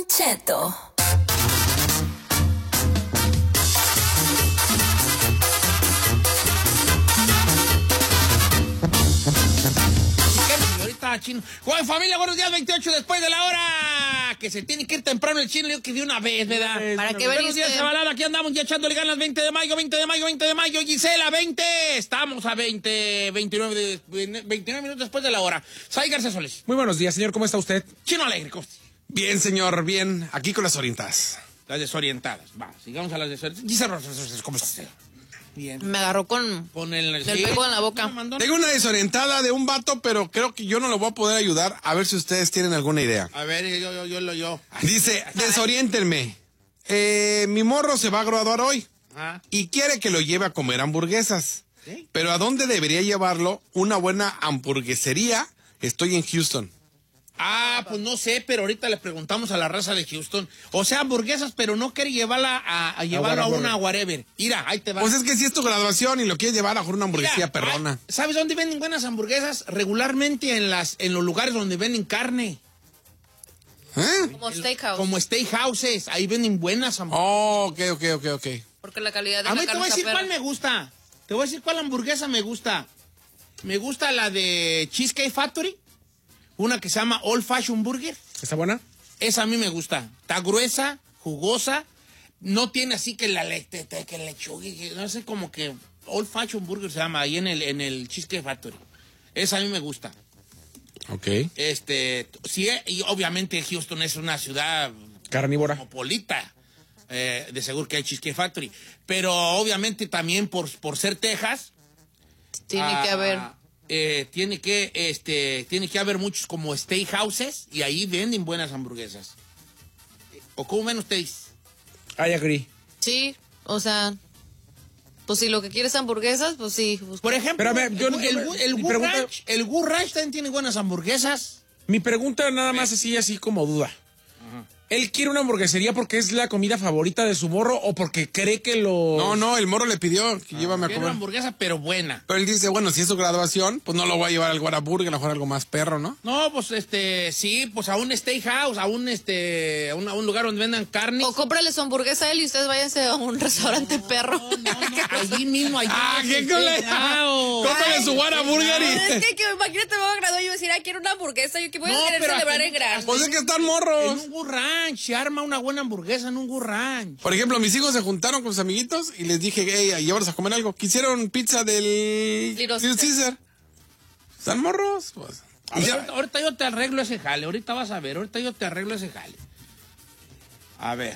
Cheto. Chino. Juan, familia, buenos días, 28 después de la hora. Que se tiene que ir temprano el chino, le digo que de una vez, ¿verdad? ¿Para qué Buenos días, Zabalada, aquí andamos ya echándole ganas, 20 de mayo, Gisela, 20. Estamos a 29 minutos después de la hora. Sai García Solís. Muy buenos días, señor, ¿cómo está usted? Chino Alegre, ¿cómo está? Bien, señor, bien. Aquí con las orientadas. Las desorientadas. Va, sigamos a las desorientadas. Gisela, ¿cómo está? Bien. Me agarró con el pego en la boca. Tengo una desorientada de un vato, pero creo que yo no lo voy a poder ayudar. A ver si ustedes tienen alguna idea. A ver, yo. Dice, desoriéntenme. Mi morro se va a graduar hoy. Y quiere que lo lleve a comer hamburguesas. ¿Sí? Pero ¿a dónde debería llevarlo? Una buena hamburguesería. Estoy en Houston. Pues no sé, pero ahorita le preguntamos a la raza de Houston. O sea, hamburguesas, pero no quiere llevarla a llevarlo a una whatever. Mira, ahí te va. Pues es que si es tu graduación y lo quieres llevar a una hamburguesía perrona. ¿Sabes dónde venden buenas hamburguesas? Regularmente en los lugares donde venden carne. Como steakhouse. Como steakhouses. Ahí venden buenas hamburguesas. Oh, ok. Porque la calidad de a la mí carne te voy a decir está cuál me gusta. Te voy a decir cuál hamburguesa me gusta. Me gusta la de Cheesecake Factory. Una que se llama Old Fashion Burger. ¿Está buena? Esa a mí me gusta. Está gruesa, jugosa. No tiene así que que lechuga. No sé, como que Old Fashion Burger se llama ahí en el Cheesecake Factory. Esa a mí me gusta. Ok. Sí, y obviamente Houston es una ciudad carnívora, cosmopolita. De seguro que hay Cheesecake Factory. Pero obviamente también por ser Texas. Tiene que haber. Tiene que haber muchos como steakhouses y ahí venden buenas hamburguesas. ¿O cómo ven ustedes? I agree. Sí, o sea, pues si lo que quieres hamburguesas, pues sí. Por ejemplo, pero a ver, el Gur Ranch también tiene buenas hamburguesas. Mi pregunta nada más así como duda. Ajá. ¿Él quiere una hamburguesería porque es la comida favorita de su morro o porque cree que lo...? No, el morro le pidió que llévame a comer. Una hamburguesa, pero buena. Pero él dice, bueno, si es su graduación, pues no lo voy a llevar al Whataburger, a lo mejor algo más perro, ¿no? No, pues sí, pues a un steakhouse, a un lugar donde vendan carne. O cómprale su hamburguesa a él y ustedes váyanse a un restaurante perro. No, allí mismo, allí. ¡Qué colegio! Cómprale su Whataburger y... Es que imagínate, me voy a graduar y voy a decir, quiero una hamburguesa, yo que voy a querer celebrar en grande. Pues es que están morros. En un Gur Ranch, se arma una buena hamburguesa en un Gur Ranch. Por ejemplo, mis hijos se juntaron con sus amiguitos y les dije, hey, llévalos a comer algo. Quisieron pizza del Little Caesar. ¿Están morros? Pues. Ahorita yo te arreglo ese jale, ahorita vas a ver, A ver.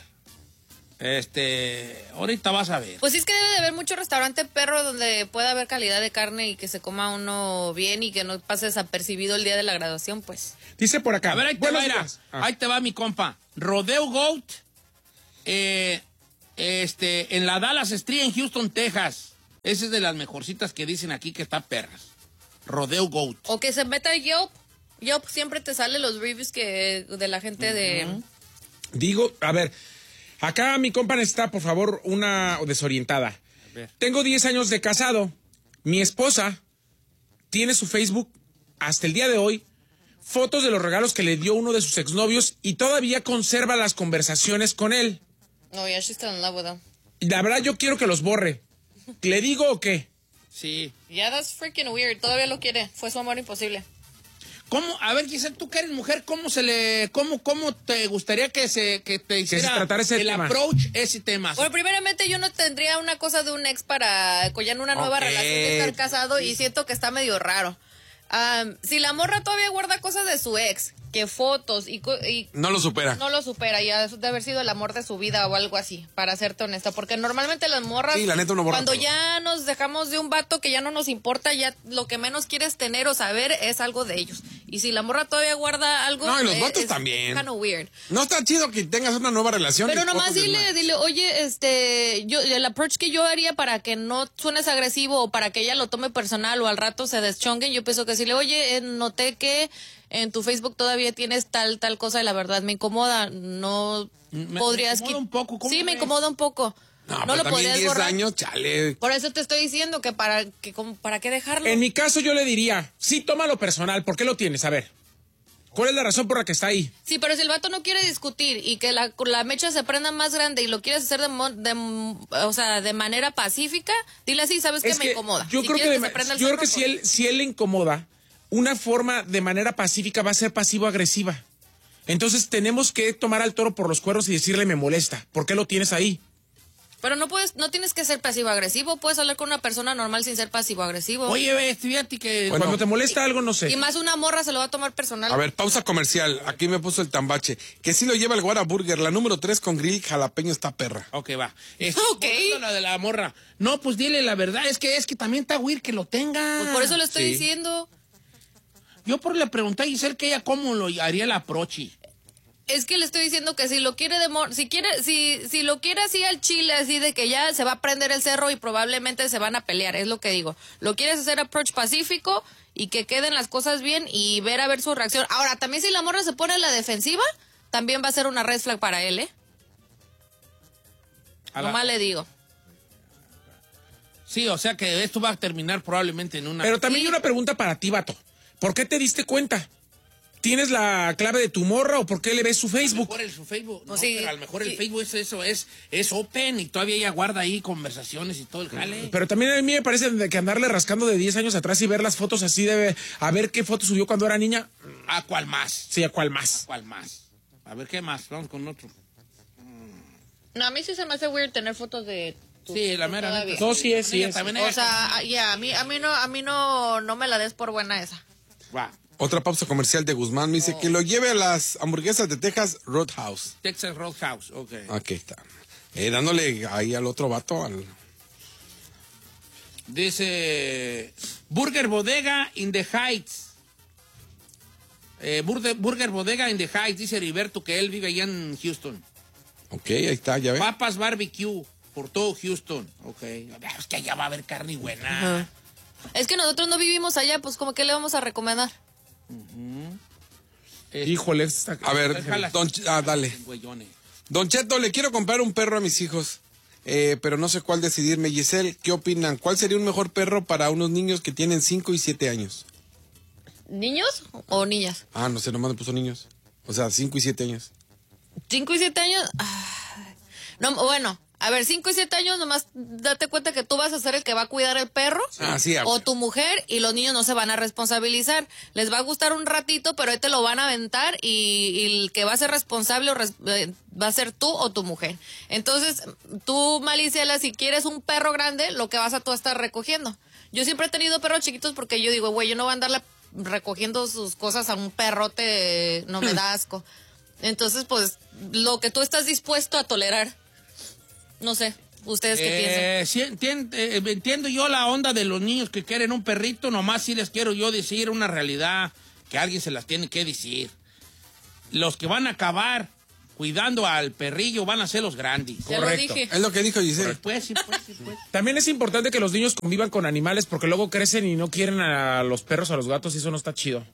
Ahorita vas a ver. Pues sí, es que debe de haber mucho restaurante perro donde pueda haber calidad de carne y que se coma uno bien y que no pase desapercibido el día de la graduación, pues. Dice por acá. A ver, ahí te va mi compa. Rodeo Goat, en la Dallas Street en Houston, Texas. Esa es de las mejorcitas que dicen aquí que está perras. Rodeo Goat. O que se meta a Yelp. Yelp siempre te sale los reviews de la gente de... Digo, a ver... Acá mi compa necesita, por favor, una desorientada. Tengo 10 años de casado. Mi esposa tiene su Facebook, hasta el día de hoy, fotos de los regalos que le dio uno de sus exnovios y todavía conserva las conversaciones con él. No, ya she's still in love with him. La verdad, yo quiero que los borre. ¿Le digo o qué? Sí. Yeah, that's freaking weird. Todavía lo quiere. Fue su amor imposible. ¿Cómo? A ver, Giselle, tú que eres mujer, ¿cómo te gustaría que te hiciera el approach ese tema? Bueno, primeramente yo no tendría una cosa de un ex para collar una nueva relación de estar casado y siento que está medio raro. Si la morra todavía guarda cosas de su ex, que fotos y no lo supera. No lo supera, ya de haber sido el amor de su vida o algo así, para serte honesta, porque normalmente las morras, sí, la neta, cuando ya nos dejamos de un vato que ya no nos importa, ya lo que menos quieres tener o saber es algo de ellos. Y si la morra todavía guarda algo, no, y los vatos también. Kind of weird. No está chido que tengas una nueva relación. Pero nomás dile, oye, el approach que yo haría para que no suenes agresivo o para que ella lo tome personal o al rato se deschonguen, yo pienso que decirle, oye, noté que en tu Facebook todavía tienes tal cosa y la verdad me incomoda, no podrías... Me incomoda un poco. Sí, me incomoda un poco. No lo podrías 10 borrar. Años, chale. Por eso te estoy diciendo que para qué dejarlo. En mi caso yo le diría, sí, tómalo personal, ¿por qué lo tienes? A ver. ¿Cuál es la razón por la que está ahí? Sí, pero si el vato no quiere discutir y que la mecha se prenda más grande y lo quieres hacer de manera pacífica, dile así, sabes que me incomoda. Yo creo que si él le incomoda, una forma de manera pacífica va a ser pasivo-agresiva. Entonces tenemos que tomar al toro por los cuernos y decirle me molesta. ¿Por qué lo tienes ahí? Pero no tienes que ser pasivo-agresivo, puedes hablar con una persona normal sin ser pasivo-agresivo. Oye, fíjate que... Cuando te molesta algo, no sé. Y más una morra se lo va a tomar personal. A ver, pausa comercial. Aquí me puso el tambache. Que sí lo lleva el Whataburger. La número 3 con grill jalapeño está perra. Ok, va. Ok. La de la morra. No, pues dile la verdad. Es que también está weird que lo tenga. Pues por eso le estoy diciendo. Yo le pregunté a Giselle que ella cómo lo haría el aprochi. Es que le estoy diciendo que si lo quiere si lo quiere así al chile, así de que ya se va a prender el cerro y probablemente se van a pelear, es lo que digo. Lo quieres hacer approach pacífico y que queden las cosas bien y ver a ver su reacción. Ahora, también si la morra se pone en la defensiva, también va a ser una red flag para él, ¿eh? Nomás le digo. Sí, o sea que esto va a terminar probablemente en una... Pero también hay una pregunta para ti, vato. ¿Por qué te diste cuenta? ¿Tienes la clave de tu morra o por qué le ves su Facebook? A lo mejor su Facebook, no, sí, pero a lo mejor el Facebook es open y todavía ella guarda ahí conversaciones y todo el jale. Pero también a mí me parece que andarle rascando de 10 años atrás y ver las fotos así a ver qué foto subió cuando era niña. ¿A cuál más? Sí, ¿a cuál más? ¿Cuál más? A ver, ¿qué más? Vamos con otro. No, a mí sí se me hace weird tener fotos de... Sí, la mera neta. No, sí es. También O sea, a mí no me la des por buena esa. Va. Otra pausa comercial de Guzmán. Me dice que lo lleve a las hamburguesas de Texas Roadhouse. Texas Roadhouse, ok. Aquí está. Dándole ahí al otro vato. Dice Burger Bodega in the Heights. Burger Bodega in the Heights, dice Heriberto que él vive allá en Houston. Ok, ahí está, ya ve. Papas Barbecue por todo Houston. Ok. Es que allá va a haber carne buena. Ajá. Es que nosotros no vivimos allá, pues como que le vamos a recomendar. Híjole, a ver, dale. Don Cheto, le quiero comprar un perro a mis hijos, pero no sé cuál decidirme. Giselle, ¿qué opinan? ¿Cuál sería un mejor perro para unos niños que tienen 5 y 7 años? ¿Niños o niñas? No sé, nomás me puso niños. O sea, 5 y 7 años. 5 y 7 años. No, bueno, a ver, 5 y 7 años nomás date cuenta que tú vas a ser el que va a cuidar el perro sí, o tu mujer y los niños no se van a responsabilizar. Les va a gustar un ratito, pero ahí te lo van a aventar y el que va a ser responsable va a ser tú o tu mujer. Entonces, tú, Maliciela, si quieres un perro grande, lo que vas a tú estar recogiendo. Yo siempre he tenido perros chiquitos porque yo digo, güey, yo no voy a andarle recogiendo sus cosas a un perrote, no me da asco. Entonces, pues, lo que tú estás dispuesto a tolerar. No sé, ¿ustedes qué piensan? Sí, entiendo yo la onda de los niños que quieren un perrito, nomás si les quiero yo decir una realidad que alguien se las tiene que decir. Los que van a acabar cuidando al perrillo van a ser los grandes. Ya lo dije. Es lo que dijo Giselle. Pues. También es importante que los niños convivan con animales porque luego crecen y no quieren a los perros, a los gatos y eso no está chido.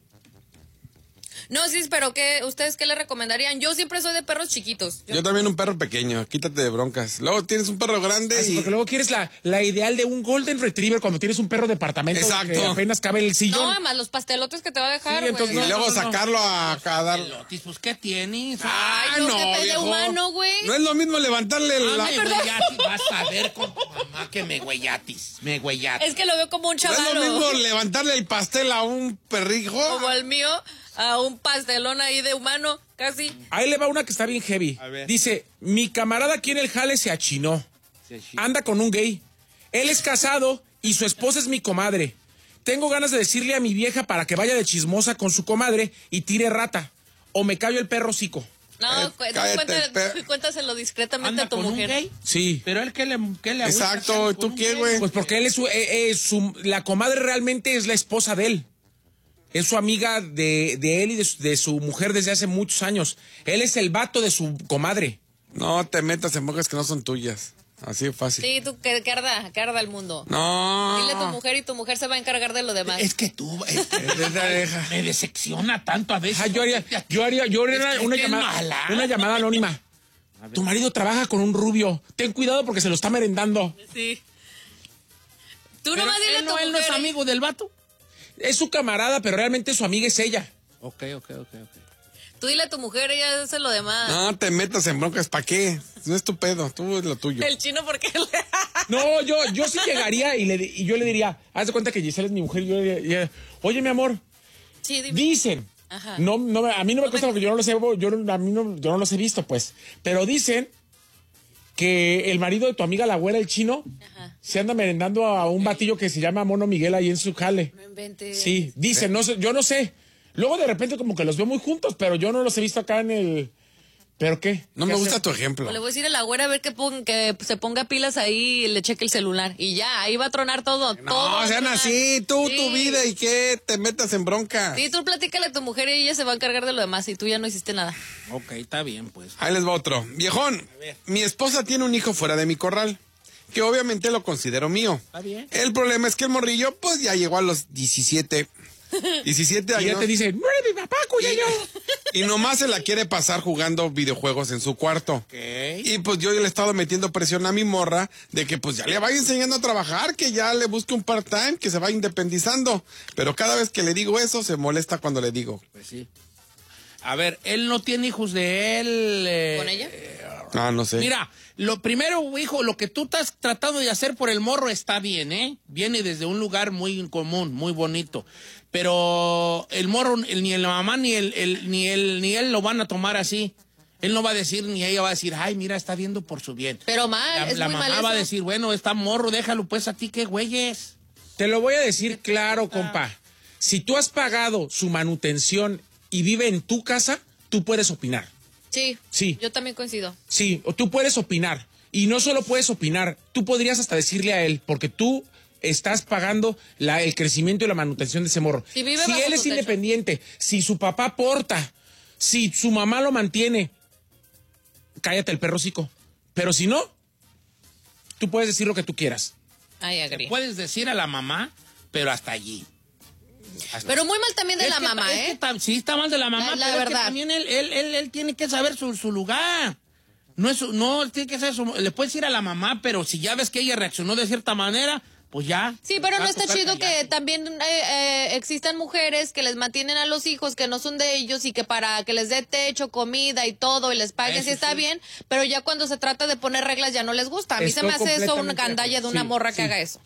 No, sí, pero ¿ustedes qué le recomendarían? Yo siempre soy de perros chiquitos. Yo también un perro pequeño, quítate de broncas. Luego tienes un perro grande porque luego quieres la ideal de un Golden Retriever cuando tienes un perro de departamento. Exacto. Que apenas cabe el sillón. No, además los pastelotes que te va a dejar, Sí, entonces, güey. Y luego sacarlo a dar... Pues, ¿qué tienes? Ay, no, que pele humano, güey. No es lo mismo levantarle la... Vas a ver con tu mamá que me güeyatis. Es que lo veo como un No es chavalo. lo mismo levantarle el pastel a un perrijo. Como el mío, a un pastelón ahí de humano, casi. Ahí le va una que está bien heavy. Dice, mi camarada aquí en el jale se achinó. Anda con un gay. Él es casado y su esposa es mi comadre. Tengo ganas de decirle a mi vieja para que vaya de chismosa con su comadre y tire rata. O me callo el perro hocico. No, cuéntaselo discretamente a tu mujer. ¿Un gay? Sí. Pero él, ¿qué le Exacto, ¿tú qué, güey? Pues porque él es la comadre realmente es la esposa de él. Es su amiga de él y de su mujer desde hace muchos años. Él es el vato de su comadre. No te metas en bocas que no son tuyas. Así de fácil. Sí, tú que arda el mundo. No. Dile a tu mujer y tu mujer se va a encargar de lo demás. Es que tú me decepciona tanto a veces. Yo haría una llamada anónima. Tu marido trabaja con un rubio. Ten cuidado porque se lo está merendando. Sí. Tú nomás dile a tu mujer. ¿Él no es amigo del vato? Es su camarada, pero realmente su amiga es ella. Ok. Tú dile a tu mujer, ella hace lo demás. No te metas en broncas, ¿para qué? No es tu pedo, tú es lo tuyo. El chino, ¿por qué le...? No, yo sí llegaría y yo le diría, haz de cuenta que Giselle es mi mujer, y yo le diría, oye, mi amor, Sí, dime. dicen, Ajá. no, a mí no me cuesta porque yo no los he, yo no los he visto, pues, pero dicen que el marido de tu amiga la güera, el chino, Ajá. se anda merendando a un batillo que se llama Mono Miguel ahí en su jale. No inventes. Sí, dicen, no sé, yo no sé. Luego de repente como que los veo muy juntos, pero yo no los he visto acá en el... ¿Pero qué? No ¿Qué me gusta hace? tu ejemplo. Le voy a decir a la güera a ver que se ponga pilas ahí y le cheque el celular. Y ya, ahí va a tronar todo. todo va No, a sean tronar. así, tú, Sí. tu vida y que te metas en bronca. Sí, tú platícale a tu mujer y ella se va a encargar de lo demás y tú ya no hiciste nada. Ok, está bien, pues. Ahí les va otro. Viejón, mi esposa tiene un hijo fuera de mi corral, que obviamente lo considero mío. Está bien. El problema es que el morrillo, pues ya llegó a los 17 Y años. ya te dice, no eres mi papá, cuyayo. Y nomás se la quiere pasar jugando videojuegos en su cuarto. Ok. Y pues yo le he estado metiendo presión a mi morra de que pues ya le vaya enseñando a trabajar, que ya le busque un part-time, que se vaya independizando. Pero cada vez que le digo eso, se molesta cuando le digo. Pues sí. A ver, él no tiene hijos de él. ¿Con ella? Ah, no sé. Mira, lo primero, hijo, lo que tú estás tratando de hacer por el morro está bien, ¿eh? Viene desde un lugar muy común, muy bonito. Pero el morro, ni la mamá ni él lo van a tomar así. Él no va a decir, ni ella va a decir, ay, mira, está viendo por su bien. Pero mal, es La muy mamá mal va a eso. decir, bueno, está morro, déjalo pues a ti, qué güeyes. Te lo voy a decir claro, compa. Si tú has pagado su manutención y vive en tu casa, tú puedes opinar. Sí, Sí. yo también coincido. Sí, o tú puedes opinar. Y no solo puedes opinar, tú podrías hasta decirle a él, porque tú estás pagando el crecimiento y la manutención de ese morro. Si vive Si bajo él es tu techo. independiente, si su papá aporta, si su mamá lo mantiene, cállate el perro hocico. Pero si no, tú puedes decir lo que tú quieras. Ay, agree. Puedes decir a la mamá, pero hasta allí. Pero muy mal también de Es la que mamá, es ¿eh? que sí, está mal de la mamá, La pero es que verdad. también él tiene que saber su lugar. No, tiene que ser le puedes ir a la mamá, pero si ya ves que ella reaccionó de cierta manera, pues ya. Sí, pero no Va a está tocar chido callar. que también existan mujeres que les mantienen a los hijos que no son de ellos y que para que les dé techo, comida y todo y les paguen, Eso sí está sí. bien, pero ya cuando se trata de poner reglas ya no les gusta. A mí se Estoy me hace eso una completamente de gandalla de acuerdo. una Sí, morra que sí. haga eso.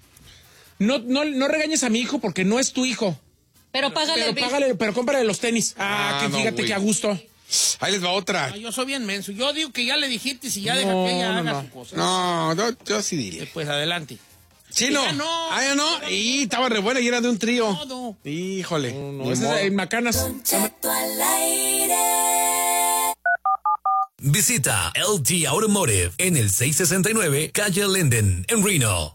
No regañes a mi hijo porque no es tu hijo. Pero págale el bill. Pero cómprale los tenis. Ah, Que no, fíjate güey. que a gusto. Ahí les va otra. No, yo soy bien menso. Yo digo que ya le dijiste si ya deja No, que ella haga no. su cosa. No, yo sí diría. Pues adelante. Chino. Ya no. Ah, ya no. Y estaba re buena y era de un trío. Todo. Híjole. No, ni ese modo. es en Macanas. Visita LT Automotive en el 669 Calle Linden, en Reno.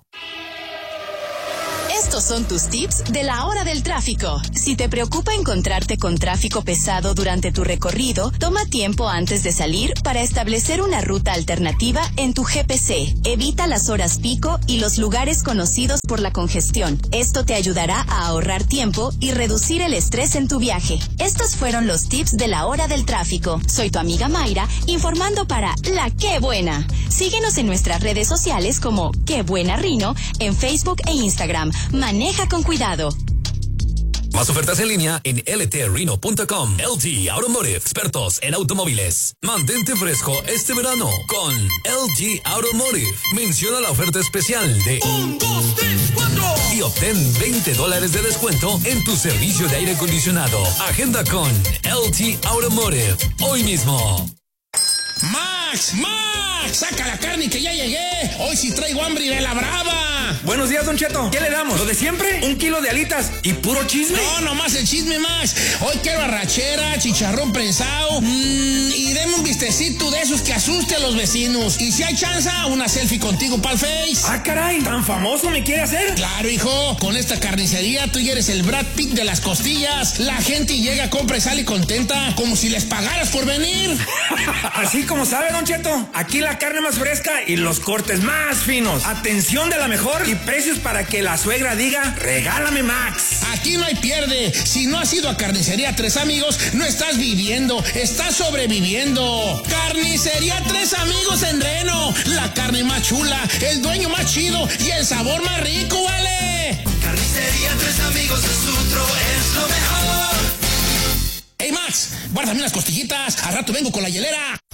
Estos son tus tips de la hora del tráfico. Si te preocupa encontrarte con tráfico pesado durante tu recorrido, toma tiempo antes de salir para establecer una ruta alternativa en tu GPC. Evita las horas pico y los lugares conocidos por la congestión. Esto te ayudará a ahorrar tiempo y reducir el estrés en tu viaje. Estos fueron los tips de la hora del tráfico. Soy tu amiga Mayra, informando para La Qué Buena. Síguenos en nuestras redes sociales como Qué Buena Rino, en Facebook e Instagram. Maneja con cuidado. Más ofertas en línea en ltreno.com. LT Automotive, expertos en automóviles. Mantente fresco este verano con LT Automotive. Menciona la oferta especial de 1, 2, 3, 4 y obtén $20 de descuento en tu servicio de aire acondicionado. Agenda con LT Automotive hoy mismo. ¡Max! ¡Saca la carne que ya llegué! Hoy sí traigo hambre y de la brava. Buenos días, Don Cheto. ¿Qué le damos? ¿Lo de siempre? 1 kilo de alitas y puro chisme. No, nomás el chisme, Max. Hoy quiero arrachera, chicharrón prensado y deme un vistecito de esos que asuste a los vecinos. Y si hay chance, una selfie contigo pa'l Face. Ah, caray, ¿tan famoso me quiere hacer? Claro, hijo. Con esta carnicería tú ya eres el Brad Pitt de las costillas. La gente llega, compra y sale contenta, como si les pagaras por venir. Así como sabe, Don Cheto. Aquí la carne más fresca y los cortes más finos. Atención de la mejor y precios para que la suegra diga, regálame Max. Aquí no hay pierde. Si no has ido a Carnicería Tres Amigos, no estás viviendo, estás sobreviviendo. Carnicería Tres Amigos en Reno. La carne más chula, el dueño más chido y el sabor más rico, ¿vale? Carnicería Tres Amigos, el sutro es lo mejor. Guárdame unas costillitas, al rato vengo con la hielera.